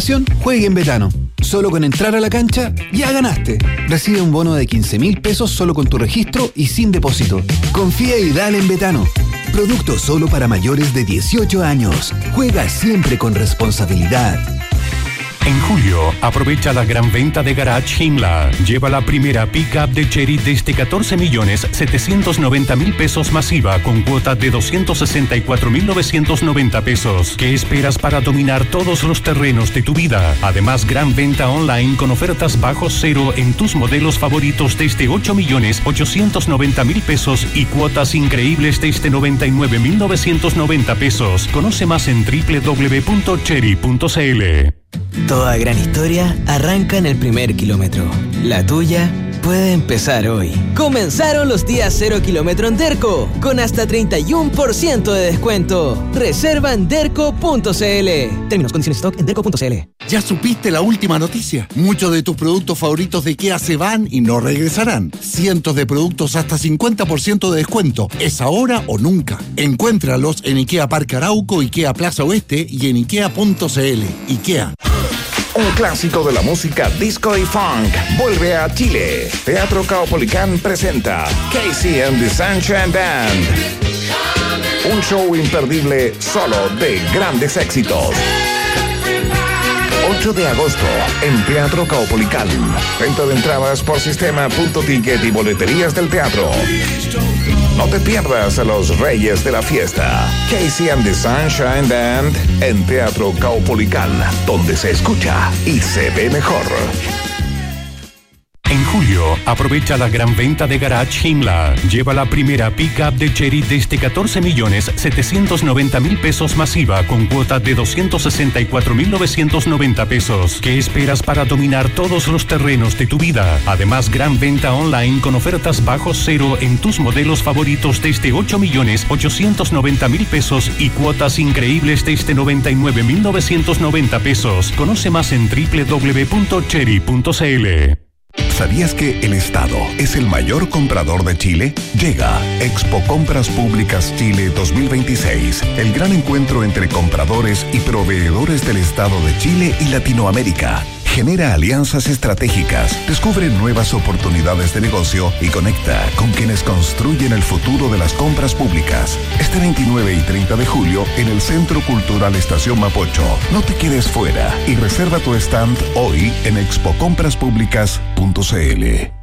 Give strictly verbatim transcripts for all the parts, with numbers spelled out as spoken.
Juegue en Betano. Solo con entrar a la cancha, ya ganaste. Recibe un bono de quince mil pesos solo con tu registro y sin depósito. Confía y dale en Betano. Producto solo para mayores de dieciocho años. Juega siempre con responsabilidad. En julio, aprovecha la gran venta de Garage Himla. Lleva la primera pick-up de Chery desde catorce millones setecientos noventa mil pesos masiva con cuota de doscientos sesenta y cuatro mil novecientos noventa pesos. ¿Qué esperas para dominar todos los terrenos de tu vida? Además, gran venta online con ofertas bajo cero en tus modelos favoritos desde ocho millones ochocientos noventa mil pesos y cuotas increíbles desde noventa y nueve mil novecientos noventa pesos. Conoce más en doble u doble u doble u punto chery punto c l. Toda gran historia arranca en el primer kilómetro. La tuya puede empezar hoy. Comenzaron los días cero kilómetro en Derco, con hasta treinta y uno por ciento de descuento. Reserva en derco punto c l. Términos, condiciones, stock en derco punto c l. ¿Ya supiste la última noticia? Muchos de tus productos favoritos de IKEA se van y no regresarán. Cientos de productos hasta cincuenta por ciento de descuento. ¿Es ahora o nunca? Encuéntralos en IKEA Parque Arauco, IKEA Plaza Oeste y en ikea punto c l. IKEA. Un clásico de la música disco y funk vuelve a Chile. Teatro Caupolicán presenta Casey and the Sunshine Band. Un show imperdible solo de grandes éxitos. ocho de agosto en Teatro Caupolicán. Venta de entradas por sistema punto ticket y boleterías del teatro. No te pierdas a los reyes de la fiesta. Casey and the Sunshine Band en Teatro Caupolicán, donde se escucha y se ve mejor. En julio, aprovecha la gran venta de Garage Himla. Lleva la primera pick-up de Chery desde catorce millones setecientos noventa mil pesos masiva con cuota de doscientos sesenta y cuatro mil novecientos noventa pesos. ¿Qué esperas para dominar todos los terrenos de tu vida? Además, gran venta online con ofertas bajo cero en tus modelos favoritos desde ocho millones ochocientos noventa mil pesos y cuotas increíbles desde noventa y nueve mil novecientos noventa pesos. Conoce más en doble u doble u doble u punto chery punto c l. ¿Sabías que el Estado es el mayor comprador de Chile? Llega Expo Compras Públicas Chile dos mil veintiséis, el gran encuentro entre compradores y proveedores del Estado de Chile y Latinoamérica. Genera alianzas estratégicas, descubre nuevas oportunidades de negocio y conecta con quienes construyen el futuro de las compras públicas. Este veintinueve y treinta de julio en el Centro Cultural Estación Mapocho. No te quedes fuera y reserva tu stand hoy en expo compras públicas punto c l.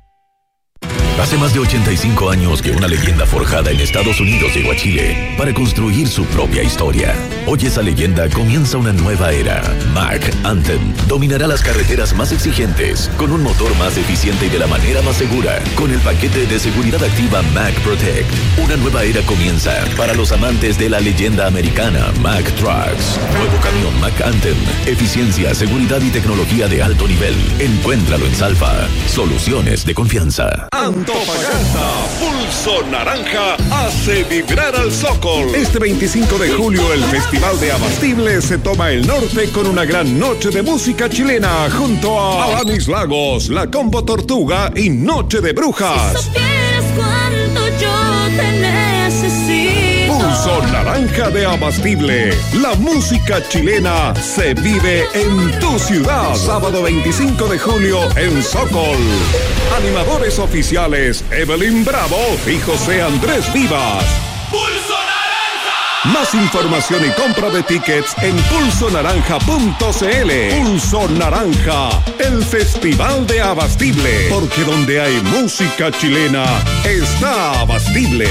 Hace más de ochenta y cinco años que una leyenda forjada en Estados Unidos llegó a Chile para construir su propia historia. Hoy esa leyenda comienza una nueva era. Mack Anthem dominará las carreteras más exigentes con un motor más eficiente y de la manera más segura con el paquete de seguridad activa Mack Protect. Una nueva era comienza para los amantes de la leyenda americana Mack Trucks. Nuevo camión Mack Anthem. Eficiencia, seguridad y tecnología de alto nivel. Encuéntralo en Salfa. Soluciones de confianza. Antofagasta, Pulso Naranja hace vibrar al Sokol. Este veinticinco de julio el Festival de Abastible se toma el norte con una gran noche de música chilena junto a Alanis Lagos, La Combo Tortuga y Noche de Brujas. Si supieras cuánto yo te necesito. Pulso Naranja de Abastible. La música chilena se vive en tu ciudad. Sábado veinticinco de julio en Sokol. Animadores oficiales Evelyn Bravo y José Andrés Vivas. ¡Pulso Naranja! Más información y compra de tickets en pulso naranja punto c l. Pulso Naranja, el Festival de Abastible. Porque donde hay música chilena, está Abastible.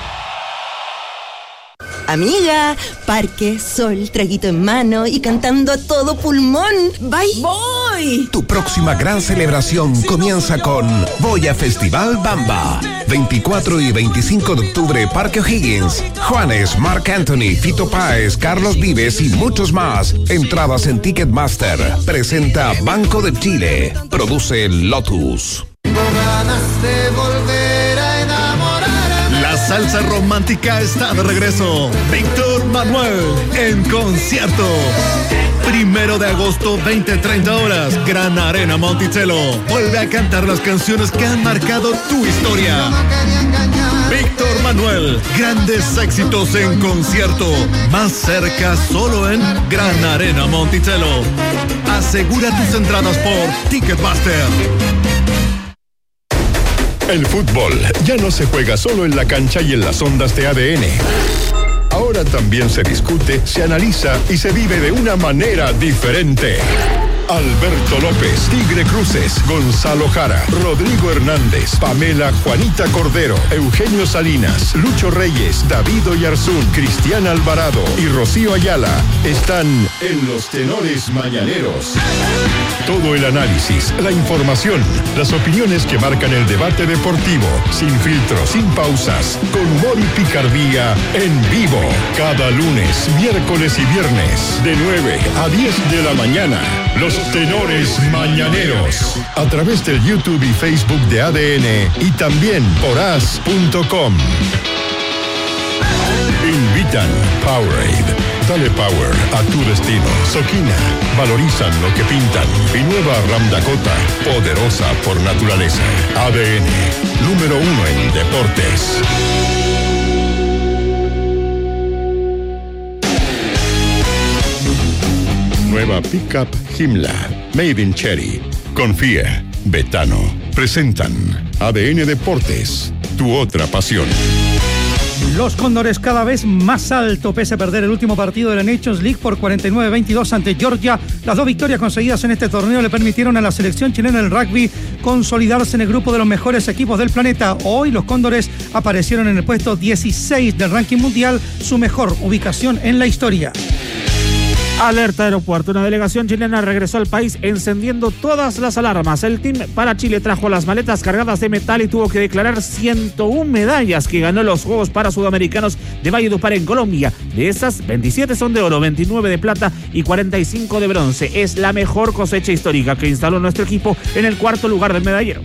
Amiga, parque, sol, traguito en mano y cantando a todo pulmón. ¡Bye! ¡Voy! Tu próxima gran celebración comienza con Voy a Festival Bamba. veinticuatro y veinticinco de octubre, Parque O'Higgins. Juanes, Marc Anthony, Fito Páez, Carlos Vives y muchos más. Entradas en Ticketmaster. Presenta Banco de Chile. Produce Lotus. Ganas de volver a enamorar. La salsa romántica está de regreso. Víctor Manuel en concierto. Primero de agosto, veinte treinta horas. Gran Arena Monticello. Vuelve a cantar las canciones que han marcado tu historia. Víctor Manuel, grandes éxitos en concierto, más cerca solo en Gran Arena Monticello. Asegura tus entradas por Ticketmaster. El fútbol ya no se juega solo en la cancha y en las ondas de A D N. Ahora también se discute, se analiza y se vive de una manera diferente. Alberto López, Tigre Cruces, Gonzalo Jara, Rodrigo Hernández, Pamela Juanita Cordero, Eugenio Salinas, Lucho Reyes, David Oyarzún, Cristian Alvarado y Rocío Ayala están en los Tenores Mañaneros. Todo el análisis, la información, las opiniones que marcan el debate deportivo, sin filtros, sin pausas, con humor y picardía, en vivo, cada lunes, miércoles y viernes, de nueve a diez de la mañana. Los Tenores Mañaneros, a través del YouTube y Facebook de A D N y también por as punto com. Invitan Powerade. Dale power a tu destino. Soquina, valorizan lo que pintan. Y nueva Ram Dakota, poderosa por naturaleza. A D N, número uno en deportes. Nueva Pickup Himmler, Made in Cherry. Confía, Betano. Presentan A D N Deportes, tu otra pasión. Los Cóndores cada vez más alto, pese a perder el último partido de la Nations League por cuarenta y nueve a veintidós ante Georgia. Las dos victorias conseguidas en este torneo le permitieron a la selección chilena del rugby consolidarse en el grupo de los mejores equipos del planeta. Hoy los Cóndores aparecieron en el puesto dieciséis del ranking mundial, su mejor ubicación en la historia. Alerta aeropuerto. Una delegación chilena regresó al país encendiendo todas las alarmas. El team para Chile trajo las maletas cargadas de metal y tuvo que declarar ciento una medallas que ganó los Juegos para Sudamericanos de Valledupar en Colombia. De esas, veintisiete son de oro, veintinueve de plata y cuarenta y cinco de bronce. Es la mejor cosecha histórica que instaló nuestro equipo en el cuarto lugar del medallero.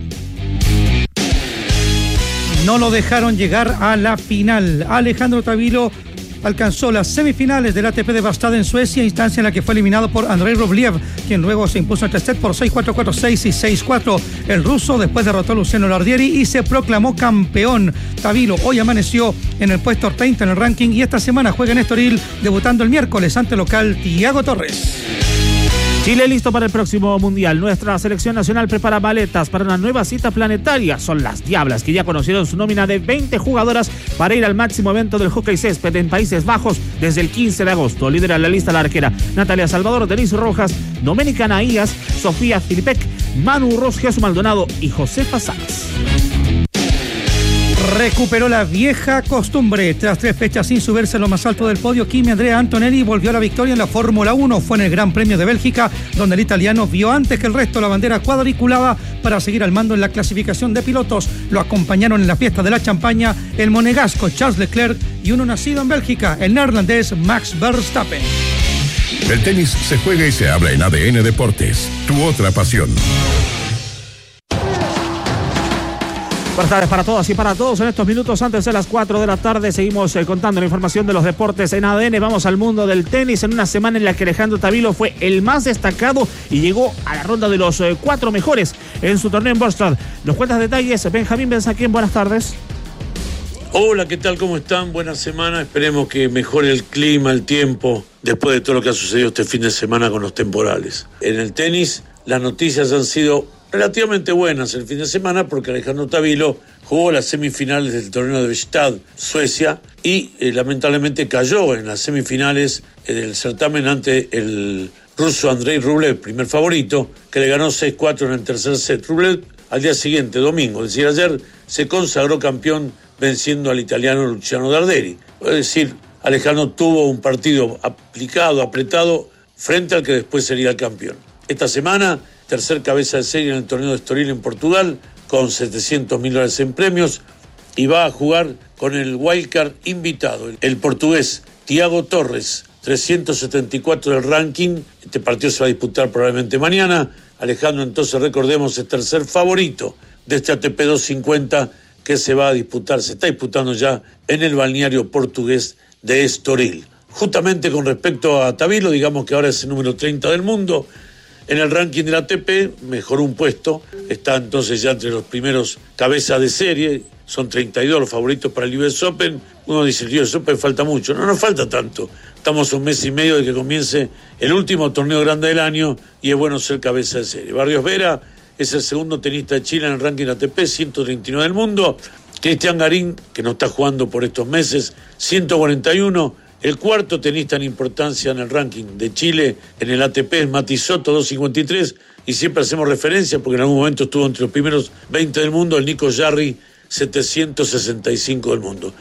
No lo dejaron llegar a la final. Alejandro Tavilo alcanzó las semifinales del A T P de Bastad en Suecia, instancia en la que fue eliminado por Andrei Rublev, quien luego se impuso en tres sets por seis cuatro, cuatro seis y seis cuatro. El ruso después derrotó a Luciano Lardieri y se proclamó campeón. Tavilo hoy amaneció en el puesto treinta en el ranking y esta semana juega en Estoril, debutando el miércoles ante el local Thiago Torres. Chile listo para el próximo Mundial. Nuestra selección nacional prepara maletas para una nueva cita planetaria. Son las Diablas, que ya conocieron su nómina de veinte jugadoras para ir al máximo evento del hockey césped en Países Bajos desde el quince de agosto. Lidera la lista la arquera Natalia Salvador, Denise Rojas, Doménica Naías, Sofía Filipek, Manu Ros, Jesús Maldonado y Josefa Sáenz. Recuperó la vieja costumbre. Tras tres fechas sin subirse a lo más alto del podio, Kimi Andrea Antonelli volvió a la victoria en la Fórmula uno. Fue en el Gran Premio de Bélgica, donde el italiano vio antes que el resto la bandera cuadriculada para seguir al mando en la clasificación de pilotos. Lo acompañaron en la fiesta de la champaña el monegasco Charles Leclerc y uno nacido en Bélgica, el neerlandés Max Verstappen. El tenis se juega y se habla en A D N Deportes, tu otra pasión. Buenas tardes para todas y para todos. En estos minutos antes de las cuatro de la tarde seguimos eh, contando la información de los deportes en A D N. Vamos al mundo del tenis en una semana en la que Alejandro Tavilo fue el más destacado y llegó a la ronda de los eh, cuatro mejores en su torneo en Bostad. Nos cuentas detalles, Benjamín Benzaquén, buenas tardes. Hola, ¿qué tal? ¿Cómo están? Buena semana. Esperemos que mejore el clima, el tiempo, después de todo lo que ha sucedido este fin de semana con los temporales. En el tenis, las noticias han sido relativamente buenas el fin de semana porque Alejandro Tavilo jugó las semifinales del torneo de Bastad, Suecia, y eh, lamentablemente cayó en las semifinales eh, del certamen ante el ruso Andrei Rublev, primer favorito, que le ganó seis cuatro en el tercer set. Rublev al día siguiente, domingo, es decir, ayer, se consagró campeón venciendo al italiano Luciano Lardieri. Es decir, Alejandro tuvo un partido aplicado, apretado, frente al que después sería el campeón. Esta semana, tercer cabeza de serie en el torneo de Estoril en Portugal, con setecientos mil dólares en premios, y va a jugar con el wildcard invitado, el portugués Thiago Torres, trescientos setenta y cuatro del ranking. Este partido se va a disputar probablemente mañana. Alejandro, entonces, recordemos, es tercer favorito de este A T P doscientos cincuenta que se va a disputar, se está disputando ya en el balneario portugués de Estoril. Justamente con respecto a Tavilo, digamos que ahora es el número treinta del mundo. En el ranking del A T P mejoró un puesto, está entonces ya entre los primeros cabezas de serie, son treinta y dos los favoritos para el U S Open. Uno dice, el U S Open falta mucho, no nos falta tanto, estamos a un mes y medio de que comience el último torneo grande del año y es bueno ser cabeza de serie. Barrios Vera es el segundo tenista de Chile en el ranking A T P, ciento treinta y nueve del mundo. Cristian Garín, que no está jugando por estos meses, ciento cuarenta y uno. El cuarto tenista en importancia en el ranking de Chile en el A T P es Mati Soto, doscientos cincuenta y tres, y siempre hacemos referencia porque en algún momento estuvo entre los primeros veinte del mundo, el Nico Jarry, setecientos sesenta y cinco del mundo.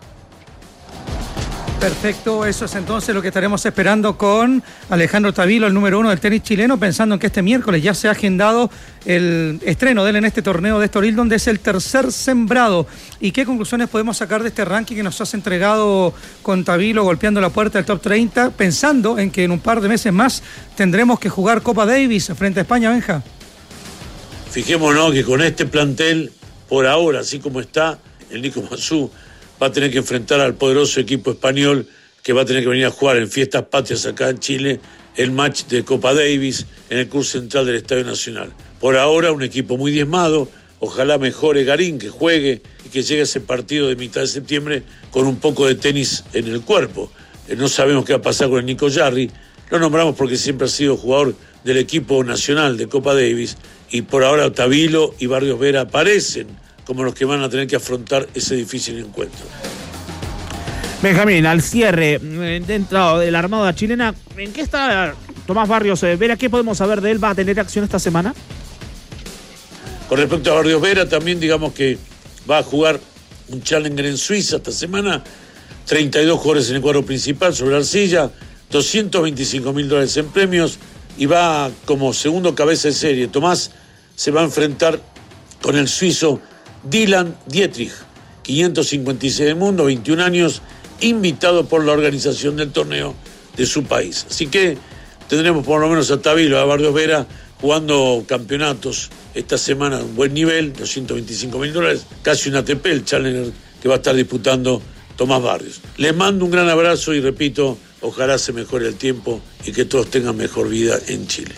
Perfecto, eso es entonces lo que estaremos esperando con Alejandro Tavilo, el número uno del tenis chileno, pensando en que este miércoles ya se ha agendado el estreno de él en este torneo de Estoril, donde es el tercer sembrado. ¿Y qué conclusiones podemos sacar de este ranking que nos has entregado con Tavilo golpeando la puerta del top treinta, pensando en que en un par de meses más tendremos que jugar Copa Davis frente a España, Benja? Fijémonos que con este plantel, por ahora, así como está, el Nico Massú va a tener que enfrentar al poderoso equipo español que va a tener que venir a jugar en Fiestas Patrias acá en Chile el match de Copa Davis en el curso central del Estadio Nacional. Por ahora un equipo muy diezmado, ojalá mejore Garín, que juegue y que llegue a ese partido de mitad de septiembre con un poco de tenis en el cuerpo. Eh, no sabemos qué va a pasar con el Nico Jarry, lo nombramos porque siempre ha sido jugador del equipo nacional de Copa Davis y por ahora Tavilo y Barrios Vera aparecen como los que van a tener que afrontar ese difícil encuentro. Benjamín, al cierre dentro de la Armada chilena, ¿en qué está Tomás Barrios Vera? ¿Qué podemos saber de él? ¿Va a tener acción esta semana? Con respecto a Barrios Vera, también digamos que va a jugar un Challenger en Suiza esta semana, treinta y dos jugadores en el cuadro principal sobre la arcilla, doscientos veinticinco mil dólares en premios y va como segundo cabeza de serie. Tomás se va a enfrentar con el suizo Dylan Dietrich, quinientos cincuenta y seis del mundo, veintiún años, invitado por la organización del torneo de su país. Así que tendremos por lo menos a Tavilo, a Barrios Vera, jugando campeonatos esta semana a un buen nivel, doscientos veinticinco mil dólares, casi un A T P, el Challenger que va a estar disputando Tomás Barrios. Les mando un gran abrazo y repito, ojalá se mejore el tiempo y que todos tengan mejor vida en Chile.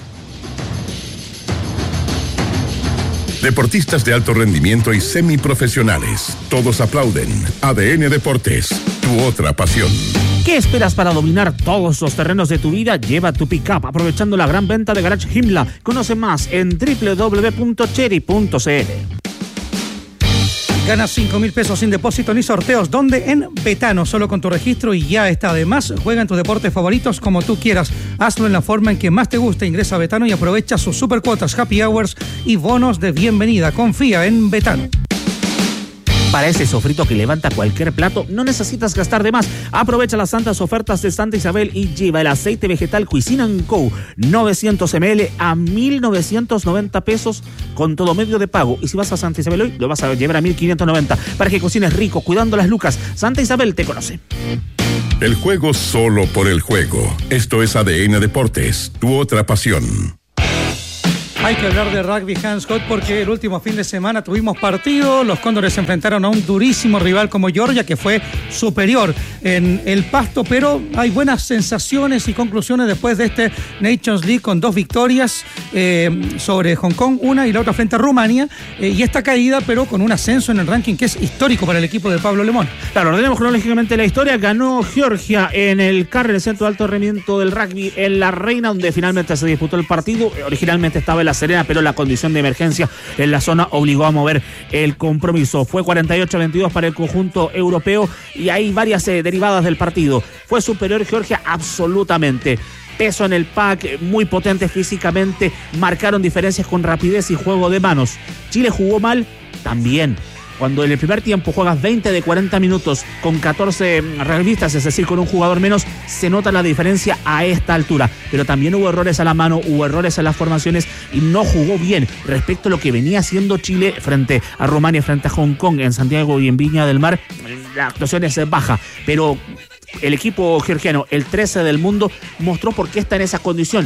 Deportistas de alto rendimiento y semiprofesionales. Todos aplauden. A D N Deportes, tu otra pasión. ¿Qué esperas para dominar todos los terrenos de tu vida? Lleva tu pick-up aprovechando la gran venta de Garage Himla. Conoce más en doble u doble u doble u punto chery punto c l. Gana cinco mil pesos sin depósito ni sorteos. ¿Dónde? En Betano, solo con tu registro y ya está. Además, juega en tus deportes favoritos como tú quieras. Hazlo en la forma en que más te guste. Ingresa a Betano y aprovecha sus super cuotas, happy hours y bonos de bienvenida. Confía en Betano. Para ese sofrito que levanta cualquier plato, no necesitas gastar de más. Aprovecha las santas ofertas de Santa Isabel y lleva el aceite vegetal Cuisine and Co. novecientos mililitros a mil novecientos noventa pesos con todo medio de pago. Y si vas a Santa Isabel hoy, lo vas a llevar a mil quinientos noventa para que cocines rico, cuidando las lucas. Santa Isabel te conoce. El juego solo por el juego. Esto es A D N Deportes, tu otra pasión. Hay que hablar de rugby, Hans Scott, porque el último fin de semana tuvimos partido. Los Cóndores se enfrentaron a un durísimo rival como Georgia, que fue superior en el pasto, pero hay buenas sensaciones y conclusiones después de este Nations League con dos victorias eh, sobre Hong Kong, una y la otra frente a Rumania, eh, y esta caída, pero con un ascenso en el ranking que es histórico para el equipo de Pablo Lemón. Claro, ordenemos cronológicamente la historia. Ganó Georgia en el C A R, en el Centro de Alto Rendimiento del Rugby en La Reina, donde finalmente se disputó el partido. Originalmente estaba en La Serena, pero la condición de emergencia en la zona obligó a mover el compromiso. Fue cuarenta y ocho a veintidós para el conjunto europeo y hay varias eh, derivadas del partido. Fue superior Georgia absolutamente. Peso en el pack, muy potente físicamente, marcaron diferencias con rapidez y juego de manos. Chile jugó mal también. Cuando en el primer tiempo juegas veinte de cuarenta minutos con catorce rugbyistas, es decir, con un jugador menos, se nota la diferencia a esta altura. Pero también hubo errores a la mano, hubo errores en las formaciones y no jugó bien respecto a lo que venía haciendo Chile frente a Rumania, frente a Hong Kong, en Santiago y en Viña del Mar. La actuación es baja, pero el equipo georgiano, el trece del mundo, mostró por qué está en esa condición.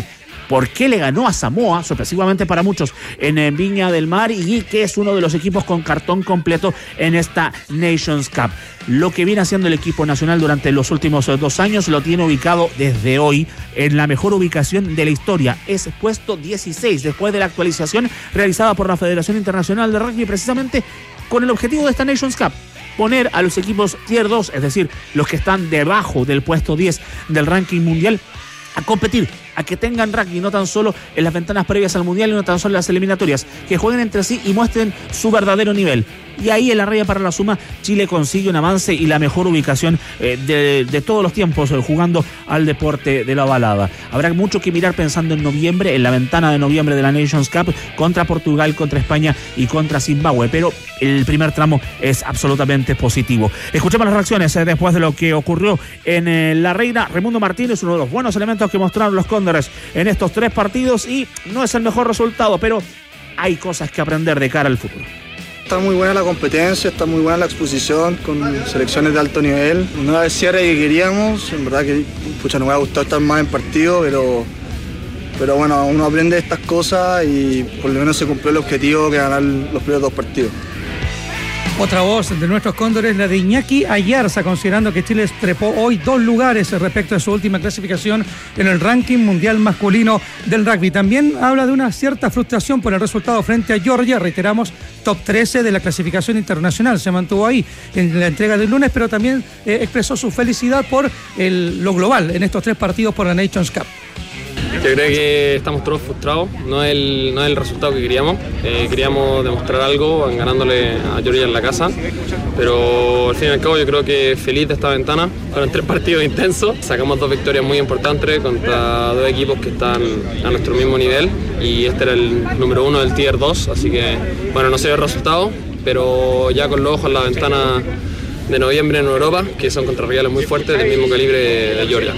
por qué le ganó a Samoa, sorpresivamente para muchos, en, en Viña del Mar, y que es uno de los equipos con cartón completo en esta Nations Cup. Lo que viene haciendo el equipo nacional durante los últimos dos años lo tiene ubicado desde hoy en la mejor ubicación de la historia. Es puesto dieciséis después de la actualización realizada por la Federación Internacional de Rugby, precisamente con el objetivo de esta Nations Cup: poner a los equipos tier dos, es decir, los que están debajo del puesto diez del ranking mundial, a competir, a que tengan rugby no tan solo en las ventanas previas al mundial y no tan solo en las eliminatorias, que jueguen entre sí y muestren su verdadero nivel. Y ahí en la raya para la suma, Chile consigue un avance y la mejor ubicación eh, de, de todos los tiempos eh, jugando al deporte de la balada. Habrá mucho que mirar pensando en noviembre, en la ventana de noviembre de la Nations Cup, contra Portugal, contra España y contra Zimbabue, pero el primer tramo es absolutamente positivo. Escuchemos las reacciones eh, después de lo que ocurrió en eh, La Reina. Raimundo Martínez, uno de los buenos elementos que mostraron los Cóndores en estos tres partidos, y no es el mejor resultado, pero hay cosas que aprender de cara al futuro. Está muy buena la competencia, está muy buena la exposición con selecciones de alto nivel. No era el cierre que queríamos, en verdad que pucha, nos hubiera gustado estar más en partido, pero, pero bueno, uno aprende estas cosas y por lo menos se cumplió el objetivo que ganar los primeros dos partidos. Otra voz de nuestros Cóndores, la de Iñaki Ayarza, considerando que Chile trepó hoy dos lugares respecto a su última clasificación en el ranking mundial masculino del rugby. También habla de una cierta frustración por el resultado frente a Georgia. Reiteramos, top trece de la clasificación internacional, se mantuvo ahí en la entrega del lunes, pero también eh, expresó su felicidad por el, lo global en estos tres partidos por la Nations Cup. Yo creo que estamos todos frustrados, no es el, no es el resultado que queríamos. Eh, queríamos demostrar algo ganándole a Georgia en la casa, pero al fin y al cabo yo creo que feliz de esta ventana. Fueron tres partidos intensos, sacamos dos victorias muy importantes contra dos equipos que están a nuestro mismo nivel, y este era el número uno del tier dos, así que bueno, no sé el resultado, pero ya con los ojos en la ventana de noviembre en Europa, que son contra rivales muy fuertes del mismo calibre de Georgia.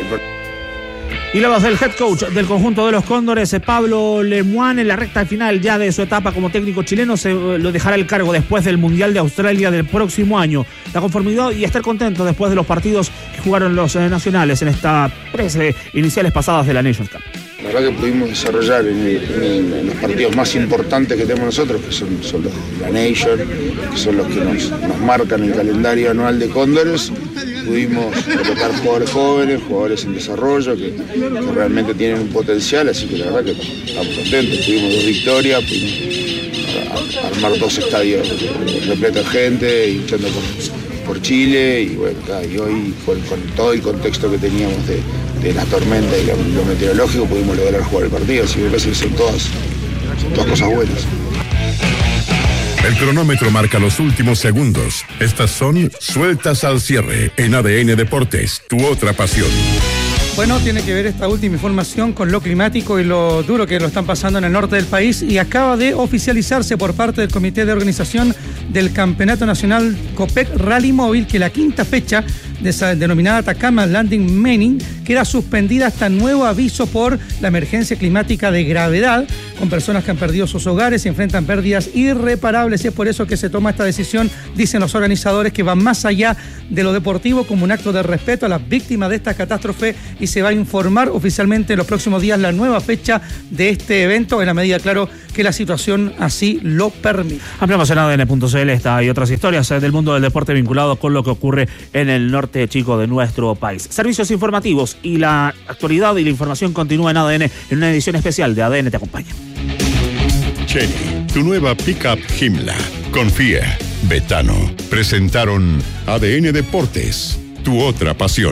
Y la voz del head coach del conjunto de los Cóndores, Pablo Lemoine, en la recta final ya de su etapa como técnico chileno, se lo dejará el cargo después del Mundial de Australia del próximo año. La conformidad y estar contento después de los partidos que jugaron los eh, nacionales en estas tres eh, iniciales pasadas de la Nations Cup. La verdad que pudimos desarrollar en, el, en, el, en los partidos más importantes que tenemos nosotros, que son, son los de la Nation, que son los que nos, nos marcan el calendario anual de Cóndores. Pudimos colocar jugadores jóvenes, jugadores en desarrollo, que, que realmente tienen un potencial, así que la verdad que estamos contentos. Tuvimos dos victorias, pudimos armar dos estadios repletos de gente, hinchando por, por Chile, y bueno, y hoy con, con todo el contexto que teníamos de, de la tormenta y lo, lo meteorológico, pudimos lograr jugar el partido, así que me parece que son todas, son todas cosas buenas. El cronómetro marca los últimos segundos. Estas son Sueltas al Cierre en A D N Deportes, tu otra pasión. Bueno, tiene que ver esta última información con lo climático y lo duro que lo están pasando en el norte del país, y acaba de oficializarse por parte del Comité de Organización del Campeonato Nacional Copec Rally Móvil que la quinta fecha de esa denominada Atacama Landing Main queda suspendida hasta nuevo aviso por la emergencia climática de gravedad, con personas que han perdido sus hogares y enfrentan pérdidas irreparables, y es por eso que se toma esta decisión, dicen los organizadores, que va más allá de lo deportivo, como un acto de respeto a las víctimas de esta catástrofe, y se va a informar oficialmente en los próximos días la nueva fecha de este evento, en la medida, claro, que la situación así lo permite. Ampliamos en A D N punto C L esta y otras historias del mundo del deporte vinculado con lo que ocurre en el norte chico de nuestro país. Servicios informativos y la actualidad y la información continúa en A D N en una edición especial de A D N Te Acompaña. Chery, tu nueva pickup Himla. Confía, Betano. Presentaron A D N Deportes, tu otra pasión.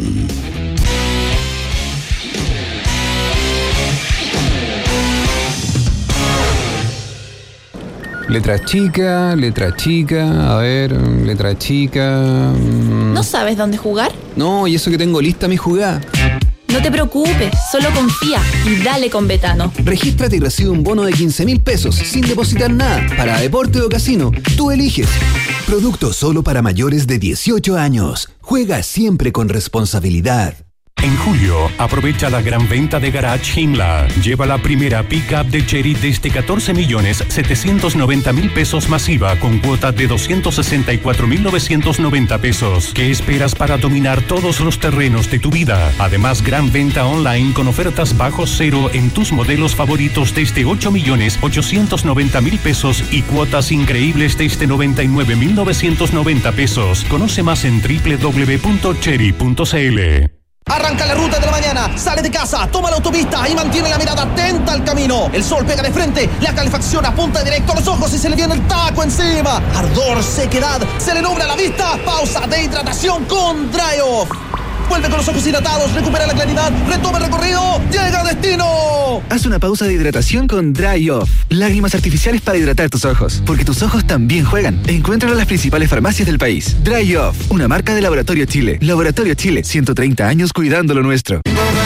Letra chica, letra chica, a ver, letra chica... ¿No sabes dónde jugar? No, y eso que tengo lista mi jugada. No te preocupes, solo confía y dale con Betano. Regístrate y recibe un bono de quince mil pesos sin depositar nada para deporte o casino. Tú eliges. Producto solo para mayores de dieciocho años. Juega siempre con responsabilidad. En julio, aprovecha la gran venta de Garage Himla. Lleva la primera pick-up de Chery desde catorce millones setecientos noventa mil pesos masiva con cuota de doscientos sesenta y cuatro mil novecientos noventa pesos. ¿Qué esperas para dominar todos los terrenos de tu vida? Además, gran venta online con ofertas bajo cero en tus modelos favoritos desde ocho millones ochocientos noventa mil pesos y cuotas increíbles desde noventa y nueve mil novecientos noventa pesos. Conoce más en doble u doble u doble u punto chery punto c l. Arranca la ruta de la mañana, sale de casa, toma la autopista y mantiene la mirada atenta al camino. El sol pega de frente, la calefacción apunta directo a los ojos y se le viene el taco encima. Ardor, sequedad, se le nubla la vista. Pausa de hidratación con Dry Off. Vuelve con los ojos hidratados, recupera la claridad, retoma el recorrido, llega a destino. Haz una pausa de hidratación con Dry Off. Lágrimas artificiales para hidratar tus ojos, porque tus ojos también juegan. Encuéntralo en las principales farmacias del país. Dry Off, una marca de Laboratorio Chile. Laboratorio Chile, ciento treinta años cuidando lo nuestro.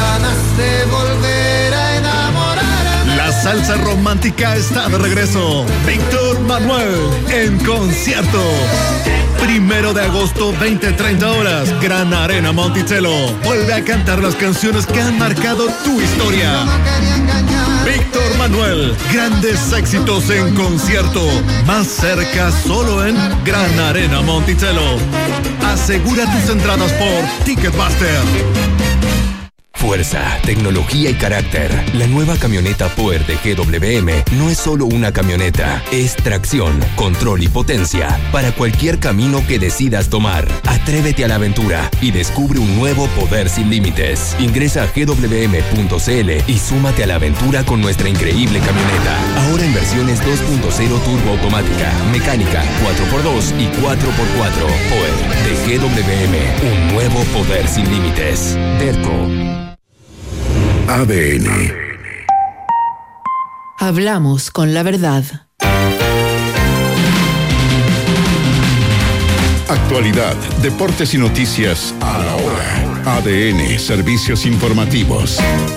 La salsa romántica está de regreso. Víctor Manuel en concierto. Primero de agosto, veinte treinta horas, Gran Arena Monticello. Vuelve a cantar las canciones que han marcado tu historia. Víctor Manuel, grandes éxitos en concierto. Más cerca solo en Gran Arena Monticello. Asegura tus entradas por Ticketmaster. Fuerza, tecnología y carácter. La nueva camioneta Power de G W M no es solo una camioneta, es tracción, control y potencia para cualquier camino que decidas tomar. Atrévete a la aventura y descubre un nuevo poder sin límites. Ingresa a g w m punto c l y súmate a la aventura con nuestra increíble camioneta. Ahora en versiones dos punto cero turbo automática, mecánica, cuatro por dos y cuatro por cuatro. Power de G W M, un nuevo poder sin límites. Derco. A D N. Hablamos con la verdad. Actualidad, deportes y noticias a la hora. A D N, servicios informativos.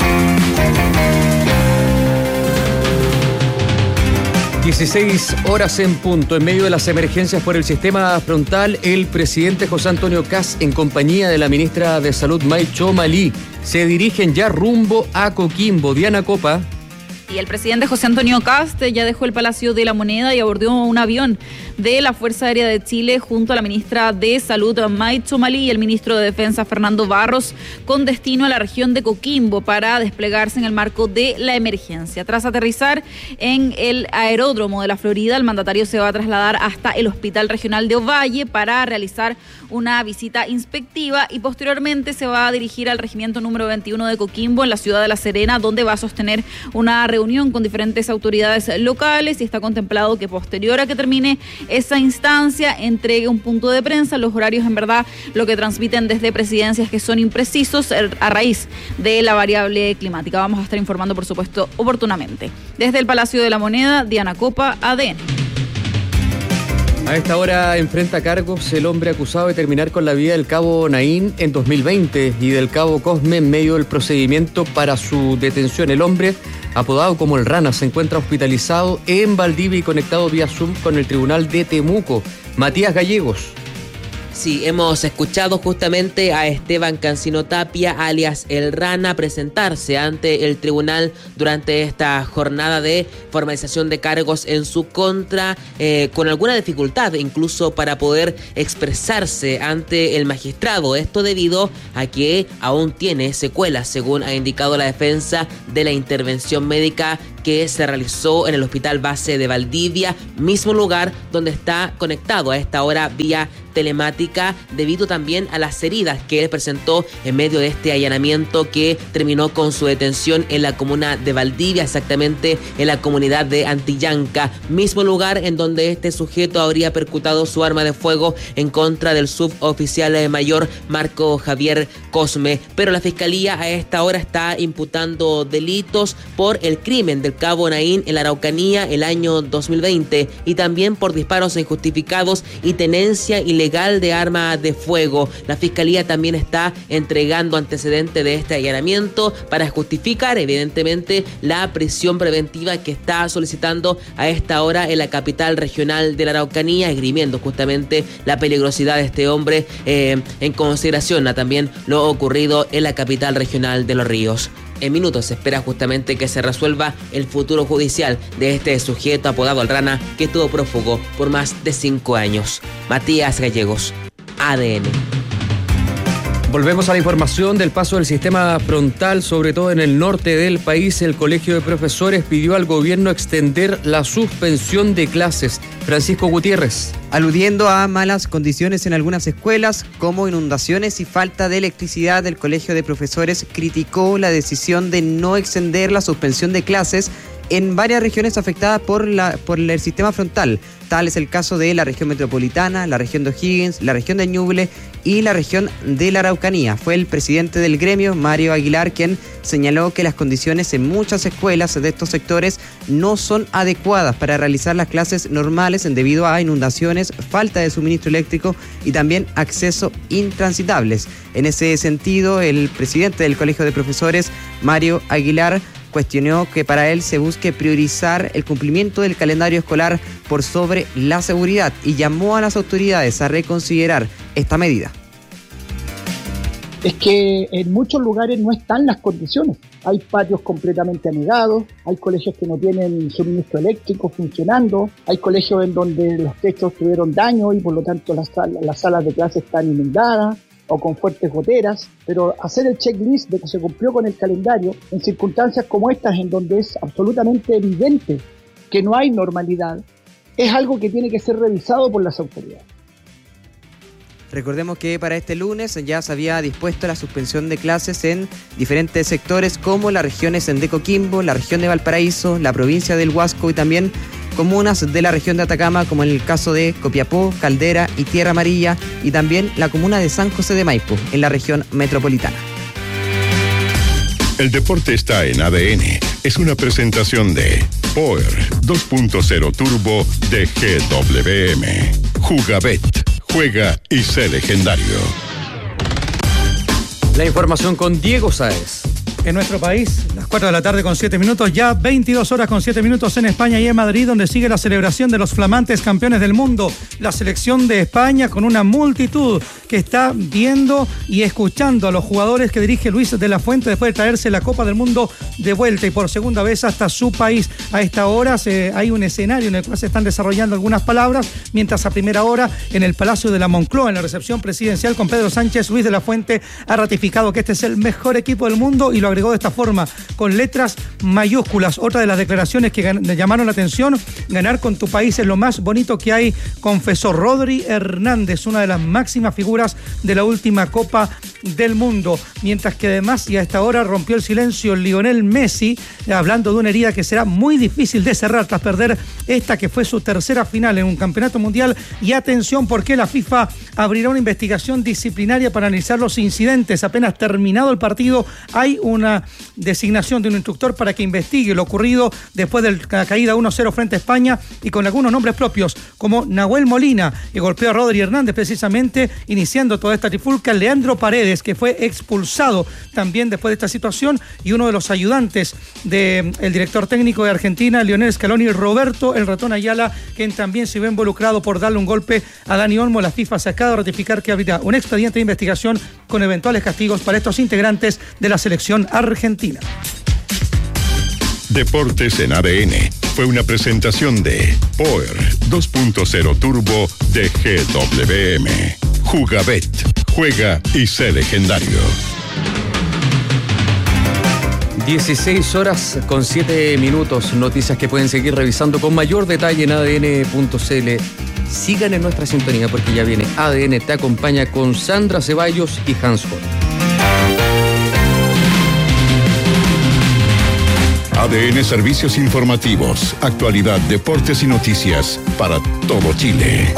dieciséis horas en punto. En medio de las emergencias por el sistema frontal, el presidente José Antonio Kast, en compañía de la ministra de Salud May Chomali, se dirigen ya rumbo a Coquimbo. Diana Copa. Y el presidente José Antonio Kast ya dejó el Palacio de la Moneda y abordó un avión de la Fuerza Aérea de Chile junto a la ministra de Salud May Chomali y el ministro de Defensa Fernando Barros, con destino a la región de Coquimbo para desplegarse en el marco de la emergencia. Tras aterrizar en el aeródromo de la Florida, el mandatario se va a trasladar hasta el Hospital Regional de Ovalle para realizar una visita inspectiva y posteriormente se va a dirigir al regimiento número veintiuno de Coquimbo en la ciudad de La Serena, donde va a sostener una reunión con diferentes autoridades locales y está contemplado que posterior a que termine esa instancia entregue un punto de prensa. Los horarios, en verdad, lo que transmiten desde presidencias que son imprecisos a raíz de la variable climática. Vamos a estar informando, por supuesto, oportunamente. Desde el Palacio de la Moneda, Diana Copa, A D N. A esta hora enfrenta cargos el hombre acusado de terminar con la vida del cabo Naín en dos mil veinte y del cabo Cosme en medio del procedimiento para su detención. El hombre, apodado como el Rana, se encuentra hospitalizado en Valdivia y conectado vía Zoom con el tribunal de Temuco. Matías Gallegos. Sí, hemos escuchado justamente a Esteban Cancino Tapia, alias El Rana, presentarse ante el tribunal durante esta jornada de formalización de cargos en su contra, eh, con alguna dificultad incluso para poder expresarse ante el magistrado. Esto debido a que aún tiene secuelas, según ha indicado la defensa, de la intervención médica que se realizó en el Hospital Base de Valdivia, mismo lugar donde está conectado a esta hora vía telemática, debido también a las heridas que él presentó en medio de este allanamiento que terminó con su detención en la comuna de Valdivia, exactamente en la comunidad de Antillanca, mismo lugar en donde este sujeto habría percutado su arma de fuego en contra del suboficial mayor Marco Javier Cosme. Pero la fiscalía a esta hora está imputando delitos por el crimen del cabo Naín en la Araucanía el año dos mil veinte y también por disparos injustificados y tenencia ilegal de de arma de fuego. La Fiscalía también está entregando antecedentes de este allanamiento para justificar evidentemente la prisión preventiva que está solicitando a esta hora en la capital regional de la Araucanía, esgrimiendo justamente la peligrosidad de este hombre eh, en consideración a también lo ocurrido en la capital regional de Los Ríos. En minutos se espera justamente que se resuelva el futuro judicial de este sujeto apodado El Rana, que estuvo prófugo por más de cinco años. Matías Gallegos, A D N. Volvemos a la información del paso del sistema frontal, sobre todo en el norte del país. El Colegio de Profesores pidió al gobierno extender la suspensión de clases. Francisco Gutiérrez. Aludiendo a malas condiciones en algunas escuelas, como inundaciones y falta de electricidad, el Colegio de Profesores criticó la decisión de no extender la suspensión de clases en varias regiones afectadas por, la, por el sistema frontal. Tal es el caso de la región metropolitana, la región de O'Higgins, la región de Ñuble y la región de la Araucanía. Fue el presidente del gremio, Mario Aguilar, quien señaló que las condiciones en muchas escuelas de estos sectores no son adecuadas para realizar las clases normales debido a inundaciones, falta de suministro eléctrico y también acceso intransitables. En ese sentido, el presidente del Colegio de Profesores, Mario Aguilar, cuestionó que para él se busque priorizar el cumplimiento del calendario escolar por sobre la seguridad y llamó a las autoridades a reconsiderar esta medida. Es que en muchos lugares no están las condiciones. Hay patios completamente anegados, hay colegios que no tienen suministro eléctrico funcionando, hay colegios en donde los techos tuvieron daño y por lo tanto las, sal- las salas de clase están inundadas o con fuertes goteras, pero hacer el checklist de que se cumplió con el calendario en circunstancias como estas, en donde es absolutamente evidente que no hay normalidad, es algo que tiene que ser revisado por las autoridades. Recordemos que para este lunes ya se había dispuesto la suspensión de clases en diferentes sectores como las regiones de Coquimbo, la región de Valparaíso, la provincia del Huasco y también comunas de la región de Atacama, como en el caso de Copiapó, Caldera y Tierra Amarilla, y también la comuna de San José de Maipo, en la región metropolitana. El deporte está en A D N. Es una presentación de Power dos punto cero Turbo de G W M. Jugabet. Juega y sé legendario. La información con Diego Sáez. En nuestro país, las cuatro de la tarde con siete minutos, ya veintidós horas con siete minutos en España y en Madrid, donde sigue la celebración de los flamantes campeones del mundo. La selección de España con una multitud que está viendo y escuchando a los jugadores que dirige Luis de la Fuente después de traerse la Copa del Mundo de vuelta y por segunda vez hasta su país. A esta hora se, hay un escenario en el cual se están desarrollando algunas palabras, mientras a primera hora en el Palacio de la Moncloa, en la recepción presidencial con Pedro Sánchez, Luis de la Fuente ha ratificado que este es el mejor equipo del mundo y lo agregó de esta forma, con letras mayúsculas. Otra de las declaraciones que gan- le llamaron la atención: ganar con tu país es lo más bonito que hay, confesó Rodri Hernández, una de las máximas figuras de la última Copa del Mundo. Mientras que además, y a esta hora rompió el silencio Lionel Messi, hablando de una herida que será muy difícil de cerrar tras perder esta que fue su tercera final en un campeonato mundial. Y atención, porque la FIFA abrirá una investigación disciplinaria para analizar los incidentes. Apenas terminado el partido, hay una designación de un instructor para que investigue lo ocurrido después de la caída uno cero frente a España, y con algunos nombres propios como Nahuel Molina, que golpeó a Rodri Hernández precisamente iniciando toda esta trifulca, Leandro Paredes, que fue expulsado también después de esta situación, y uno de los ayudantes del director técnico de Argentina, Lionel Scaloni, Roberto El Ratón Ayala, quien también se vio involucrado por darle un golpe a Dani Olmo. La FIFA se acaba de ratificar que abrirá un expediente de investigación con eventuales castigos para estos integrantes de la selección argentina. Deportes en A D N fue una presentación de Power dos punto cero Turbo de G W M. Jugabet. Juega y sé legendario. dieciséis horas con siete minutos. Noticias que pueden seguir revisando con mayor detalle en A D N punto C L. Sigan en nuestra sintonía porque ya viene A D N Te Acompaña con Sandra Ceballos y Hans Holt. A D N Servicios Informativos, actualidad, deportes y noticias para todo Chile.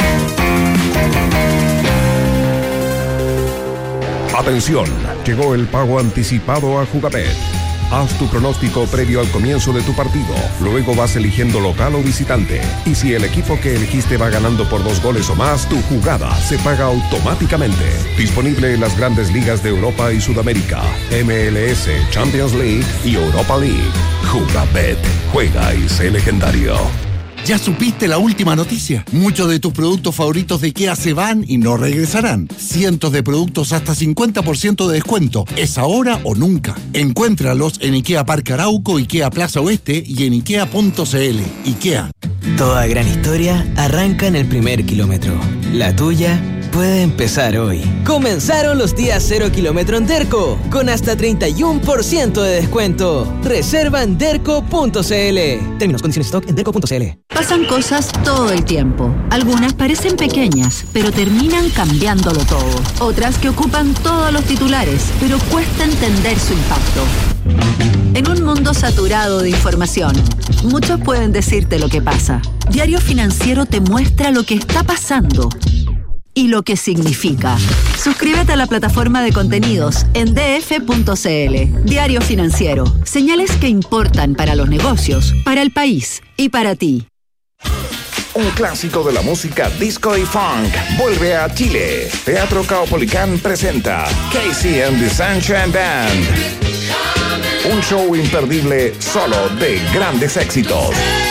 Atención, llegó el pago anticipado a Jugabet. Haz tu pronóstico previo al comienzo de tu partido. Luego vas eligiendo local o visitante. Y si el equipo que elegiste va ganando por dos goles o más, tu jugada se paga automáticamente. Disponible en las grandes ligas de Europa y Sudamérica, M L S, Champions League y Europa League. Jugabet, juega y sé legendario. ¿Ya supiste la última noticia? Muchos de tus productos favoritos de IKEA se van y no regresarán. Cientos de productos hasta cincuenta por ciento de descuento. ¿Es ahora o nunca? Encuéntralos en IKEA Parque Arauco, IKEA Plaza Oeste y en ikea punto cl. IKEA. Toda gran historia arranca en el primer kilómetro. La tuya puede empezar hoy. Comenzaron los días cero kilómetro en Derco, con hasta treinta y uno por ciento de descuento. Reserva en derco punto cl. Términos, condiciones, stock en derco punto cl. Pasan cosas todo el tiempo. Algunas parecen pequeñas, pero terminan cambiándolo todo. Otras que ocupan todos los titulares, pero cuesta entender su impacto. En un mundo saturado de información, muchos pueden decirte lo que pasa. Diario Financiero te muestra lo que está pasando y lo que significa. Suscríbete a la plataforma de contenidos en d f punto cl. Diario Financiero. Señales que importan para los negocios, para el país y para ti. Un clásico de la música disco y funk vuelve a Chile. Teatro Caupolicán presenta Casey and the Sunshine Band. Un show imperdible solo de grandes éxitos.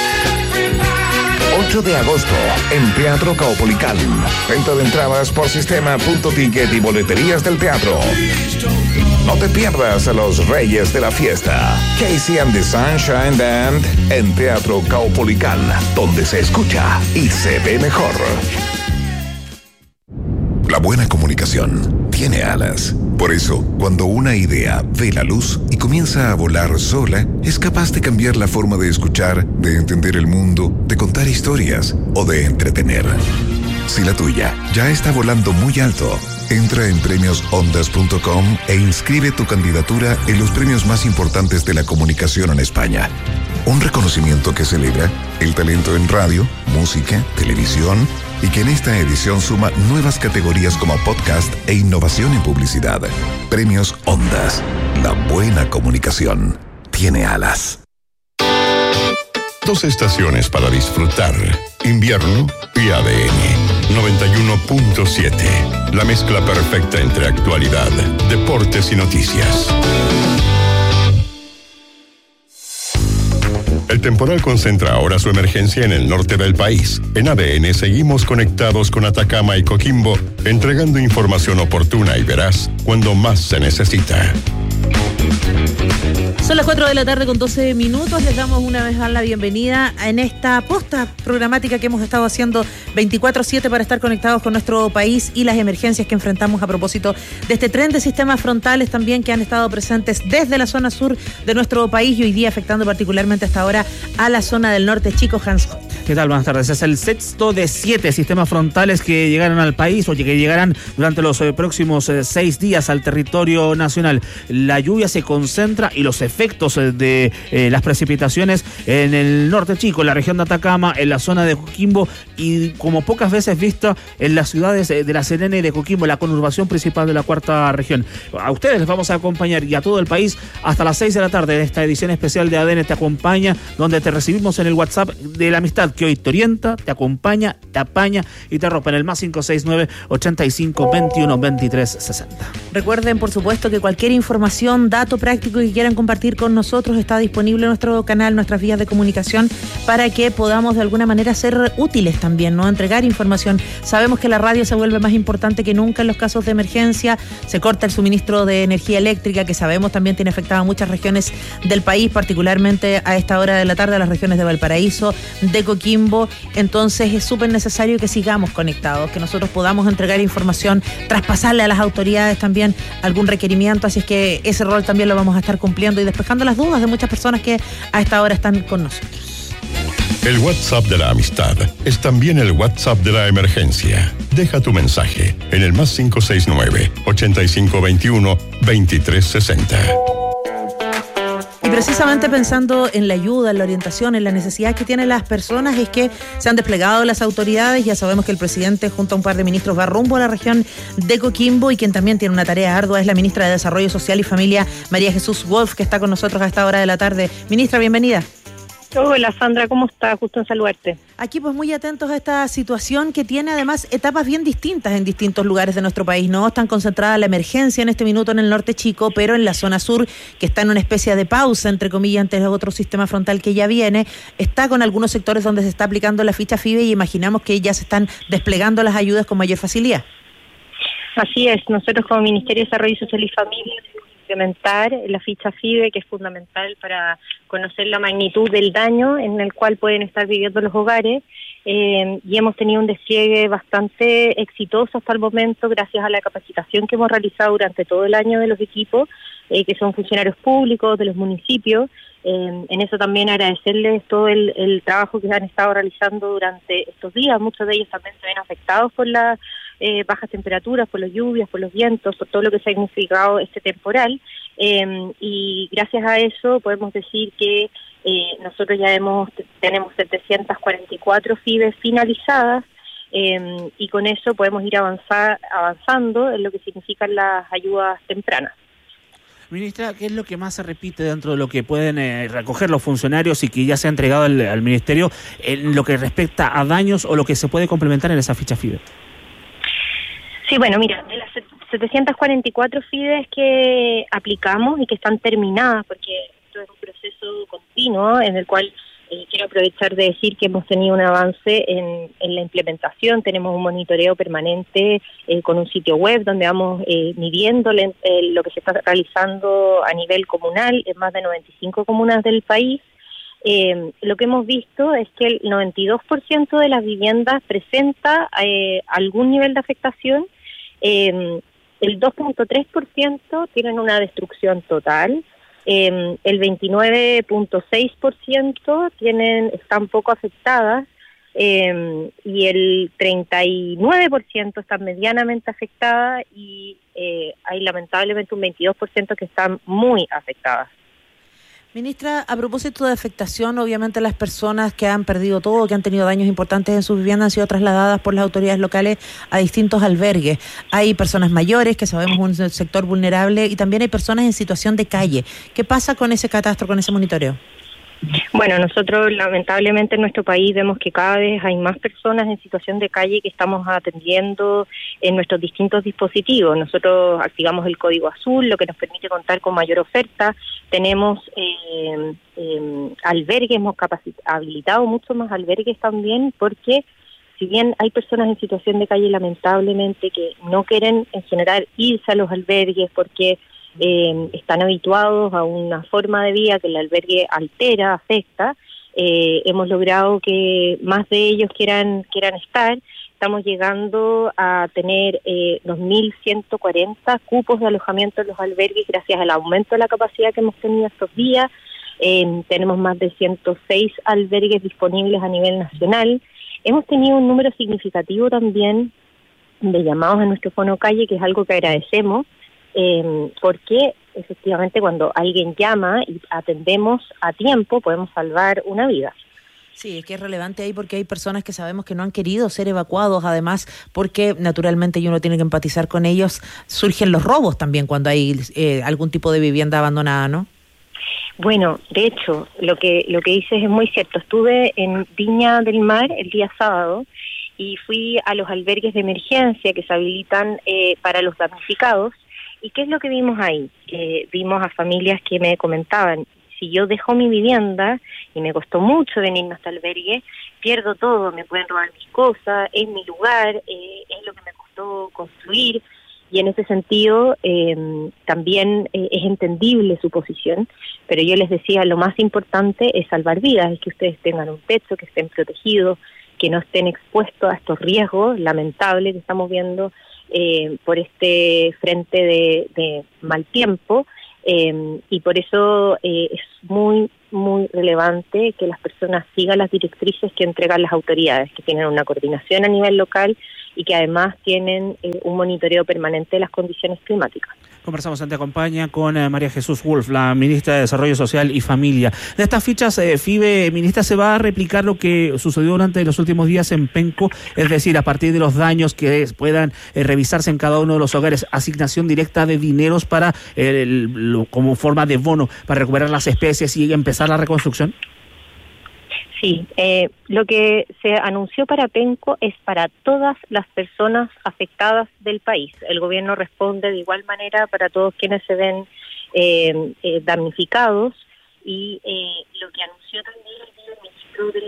ocho de agosto en Teatro Caupolicán. Venta de entradas por sistema punto ticket y boleterías del teatro. No te pierdas a los reyes de la fiesta. Casey and the Sunshine Band en Teatro Caupolicán, donde se escucha y se ve mejor. La buena comunicación tiene alas. Por eso, cuando una idea ve la luz y comienza a volar sola, es capaz de cambiar la forma de escuchar, de entender el mundo, de contar historias o de entretener. Si la tuya ya está volando muy alto, entra en premios ondas punto com e inscribe tu candidatura en los premios más importantes de la comunicación en España. Un reconocimiento que celebra el talento en radio, música, televisión y que en esta edición suma nuevas categorías como podcast e innovación en publicidad. Premios Ondas. La buena comunicación tiene alas. Dos estaciones para disfrutar. Invierno y A D N. noventa y uno punto siete. La mezcla perfecta entre actualidad, deportes y noticias. El temporal concentra ahora su emergencia en el norte del país. En A D N seguimos conectados con Atacama y Coquimbo, entregando información oportuna y veraz cuando más se necesita. Son las cuatro de la tarde con doce minutos. Les damos una vez más la bienvenida en esta posta programática que hemos estado haciendo veinticuatro siete para estar conectados con nuestro país y las emergencias que enfrentamos a propósito de este tren de sistemas frontales también que han estado presentes desde la zona sur de nuestro país y hoy día afectando particularmente hasta ahora a la zona del norte. Chico Hans. ¿Qué tal? Buenas tardes. Es el sexto de siete sistemas frontales que llegarán al país o que llegarán durante los eh, próximos eh, seis días al territorio nacional. La lluvia se concentra y los efectos eh, de eh, las precipitaciones en el norte chico, en la región de Atacama, en la zona de Coquimbo y como pocas veces visto en las ciudades de La Serena y de Coquimbo, la conurbación principal de la cuarta región. A ustedes les vamos a acompañar y a todo el país hasta las seis de la tarde de esta edición especial de A D N Te Acompaña, donde te recibimos en el WhatsApp de la amistad que hoy te orienta, te acompaña, te apaña y te arropa en el más cinco seis nueve, ochenta y cinco, veintiuno, veintitrés, sesenta. Recuerden, por supuesto, que cualquier información, dato práctico que quieran compartir con nosotros está disponible en nuestro canal, nuestras vías de comunicación, para que podamos de alguna manera ser útiles también, ¿no? Entregar información. Sabemos que la radio se vuelve más importante que nunca en los casos de emergencia, se corta el suministro de energía eléctrica, que sabemos también tiene afectado a muchas regiones del país, particularmente a esta hora de la tarde, a las regiones de Valparaíso, de Coquimbo. Entonces es súper necesario que sigamos conectados, que nosotros podamos entregar información, traspasarle a las autoridades también algún requerimiento, así es que ese rol también lo vamos a estar cumpliendo y despejando las dudas de muchas personas que a esta hora están con nosotros. El WhatsApp de la amistad es también el WhatsApp de la emergencia. Deja tu mensaje en el más cinco seis nueve, ochenta y cinco veintiuno, veintitrés sesenta. Y precisamente pensando en la ayuda, en la orientación, en la necesidad que tienen las personas, es que se han desplegado las autoridades. Ya sabemos que el presidente junto a un par de ministros va rumbo a la región de Coquimbo, y quien también tiene una tarea ardua es la ministra de Desarrollo Social y Familia, María Jesús Wolf, que está con nosotros a esta hora de la tarde. Ministra, bienvenida. Hola Sandra, ¿cómo estás? Justo en saludarte. Aquí pues muy atentos a esta situación que tiene además etapas bien distintas en distintos lugares de nuestro país, ¿no? Están concentrada la emergencia en este minuto en el norte chico, pero en la zona sur, que está en una especie de pausa, entre comillas, ante otro sistema frontal que ya viene, está con algunos sectores donde se está aplicando la ficha F I B E, y imaginamos que ya se están desplegando las ayudas con mayor facilidad. Así es, nosotros como Ministerio de Desarrollo Social y Familia implementar la ficha F I B E, que es fundamental para conocer la magnitud del daño en el cual pueden estar viviendo los hogares, eh, y hemos tenido un despliegue bastante exitoso hasta el momento gracias a la capacitación que hemos realizado durante todo el año de los equipos, eh, que son funcionarios públicos de los municipios. Eh, en eso también agradecerles todo el, el trabajo que han estado realizando durante estos días. Muchos de ellos también se ven afectados por las eh, bajas temperaturas, por las lluvias, por los vientos, por todo lo que se ha significado este temporal. Eh, y gracias a eso podemos decir que eh, nosotros ya hemos tenemos setecientas cuarenta y cuatro F I B E finalizadas, eh, y con eso podemos ir avanzar, avanzando en lo que significan las ayudas tempranas. Ministra, ¿qué es lo que más se repite dentro de lo que pueden eh, recoger los funcionarios y que ya se ha entregado al, al Ministerio en lo que respecta a daños o lo que se puede complementar en esa ficha F I B E? Sí, bueno, mira, de las setecientas cuarenta y cuatro F I B Es que aplicamos y que están terminadas, porque esto es un proceso continuo en el cual eh, quiero aprovechar de decir que hemos tenido un avance en, en la implementación. Tenemos un monitoreo permanente eh, con un sitio web donde vamos eh, midiendo le, eh, lo que se está realizando a nivel comunal en más de noventa y cinco comunas del país. Eh, lo que hemos visto es que el noventa y dos por ciento de las viviendas presenta eh, algún nivel de afectación, eh, el dos punto tres por ciento tienen una destrucción total, eh, el veintinueve punto seis por ciento tienen están poco afectadas, eh, y el treinta y nueve por ciento están medianamente afectadas, y eh, hay lamentablemente un veintidós por ciento que están muy afectadas. Ministra, a propósito de afectación, obviamente las personas que han perdido todo, que han tenido daños importantes en sus viviendas, han sido trasladadas por las autoridades locales a distintos albergues. Hay personas mayores, que sabemos es un sector vulnerable, y también hay personas en situación de calle. ¿Qué pasa con ese catastro, con ese monitoreo? Bueno, nosotros lamentablemente en nuestro país vemos que cada vez hay más personas en situación de calle que estamos atendiendo en nuestros distintos dispositivos. Nosotros activamos el código azul, lo que nos permite contar con mayor oferta. Tenemos eh, eh, albergues, hemos capacit- habilitado mucho más albergues también, porque si bien hay personas en situación de calle lamentablemente que no quieren en general irse a los albergues porque Eh, están habituados a una forma de vida que el albergue altera, afecta, eh, hemos logrado que más de ellos quieran quieran estar. Estamos llegando a tener eh, dos mil ciento cuarenta cupos de alojamiento en los albergues gracias al aumento de la capacidad que hemos tenido estos días. Eh, tenemos más de ciento seis albergues disponibles a nivel nacional. Hemos tenido un número significativo también de llamados a nuestro Fono Calle, que es algo que agradecemos. Eh, porque efectivamente cuando alguien llama y atendemos a tiempo podemos salvar una vida. Sí, es que es relevante ahí porque hay personas que sabemos que no han querido ser evacuados, además porque naturalmente y uno tiene que empatizar con ellos, surgen los robos también cuando hay eh, algún tipo de vivienda abandonada, ¿no? Bueno, de hecho, lo que lo que dices es muy cierto. Estuve en Viña del Mar el día sábado y fui a los albergues de emergencia que se habilitan eh, para los damnificados. ¿Y qué es lo que vimos ahí? Eh, vimos a familias que me comentaban, si yo dejo mi vivienda y me costó mucho venirme hasta el albergue, pierdo todo, me pueden robar mis cosas, es mi lugar, eh, es lo que me costó construir, y en ese sentido eh, también eh, es entendible su posición, pero yo les decía, lo más importante es salvar vidas, es que ustedes tengan un techo, que estén protegidos, que no estén expuestos a estos riesgos lamentables que estamos viendo Eh, por este frente de, de mal tiempo, eh, y por eso eh, es muy, muy relevante que las personas sigan las directrices que entregan las autoridades, que tienen una coordinación a nivel local y que además tienen eh, un monitoreo permanente de las condiciones climáticas. Conversamos ante acompaña con eh, María Jesús Wolf, la ministra de Desarrollo Social y Familia. De estas fichas, eh, FIBE, ministra, ¿se va a replicar lo que sucedió durante los últimos días en Penco? Es decir, a partir de los daños que puedan eh, revisarse en cada uno de los hogares, asignación directa de dineros para eh, el, lo, como forma de bono para recuperar las especies y empezar la reconstrucción. Sí, eh, lo que se anunció para Penco es para todas las personas afectadas del país. El gobierno responde de igual manera para todos quienes se ven eh, eh, damnificados y eh, lo que anunció también el ministro de